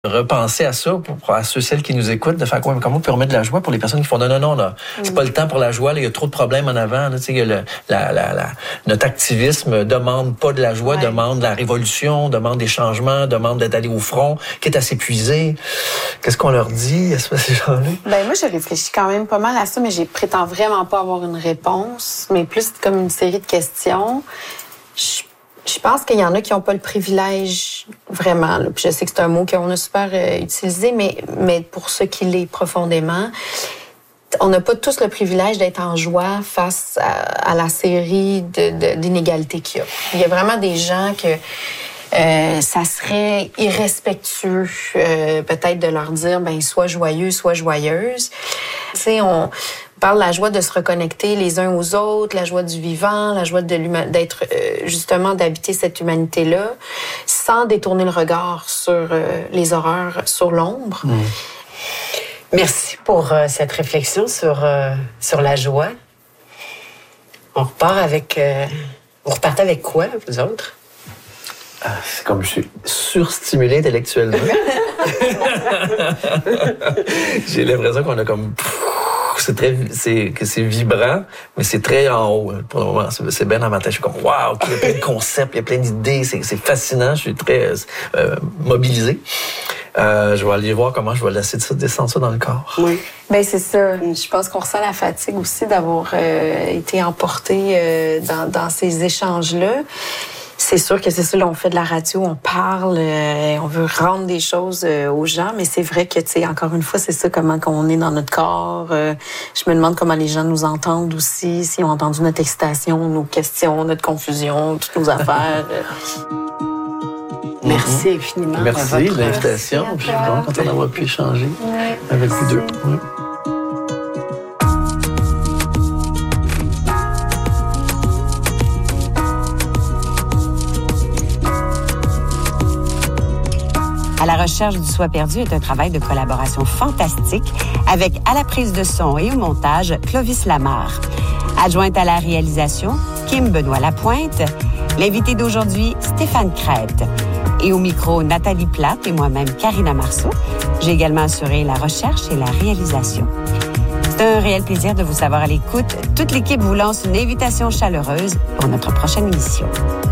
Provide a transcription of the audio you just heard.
repenser à ça à ceux, celles qui nous écoutent, de faire quoi, comment on peut remettre de la joie pour les personnes qui font non, là, c'est pas le temps pour la joie, là, il y a trop de problèmes en avant, là, tu sais, notre activisme demande pas de la joie, demande de la révolution, demande des changements, demande d'aller au front, qui est à s'épuiser. Qu'est-ce qu'on leur dit à ces gens-là? Ben moi, je réfléchis quand même pas mal à ça, mais je prétends vraiment pas avoir une réponse, mais plus comme une série de questions. Je pense qu'il y en a qui n'ont pas le privilège vraiment. Là. Puis je sais que c'est un mot qu'on a super utilisé, mais pour ceux qui l'est profondément, on n'a pas tous le privilège d'être en joie face à la série d'inégalités qu'il y a. Il y a vraiment des gens que ça serait irrespectueux peut-être de leur dire sois joyeux, sois joyeuse. Tu sais, on parle de la joie de se reconnecter les uns aux autres, la joie du vivant, la joie d'être justement d'habiter cette humanité-là, sans détourner le regard sur les horreurs, sur l'ombre. Merci pour cette réflexion sur la joie. On repart avec... vous repartez avec quoi, vous autres? C'est comme je suis surstimulé intellectuellement. J'ai l'impression qu'on a comme... C'est vibrant, mais c'est très en haut pour le moment. C'est bien dans ma tête. Je suis comme, waouh, il y a plein de concepts, il y a plein d'idées. C'est fascinant. Je suis très mobilisé. Je vais aller voir comment je vais laisser ça descendre ça dans le corps. Oui. Ben c'est ça. Je pense qu'on ressent la fatigue aussi d'avoir été emporté dans ces échanges-là. C'est sûr que c'est ça, là, on fait de la radio, on parle, on veut rendre des choses aux gens, mais c'est vrai que, tu sais, encore une fois, c'est ça, comment on est dans notre corps. Je me demande comment les gens nous entendent aussi, s'ils ont entendu notre excitation, nos questions, notre confusion, toutes nos affaires. Merci infiniment. Merci de l'invitation. Je suis vraiment content d'avoir pu échanger avec vous deux. Oui. À la recherche du soi perdu est un travail de collaboration fantastique avec à la prise de son et au montage Clovis Lamarre. Adjointe à la réalisation, Kim Benoît-Lapointe. L'invité d'aujourd'hui, Stéphane Crête. Et au micro, Nathalie Plate et moi-même, Karina Marceau. J'ai également assuré la recherche et la réalisation. C'est un réel plaisir de vous savoir à l'écoute. Toute l'équipe vous lance une invitation chaleureuse pour notre prochaine émission.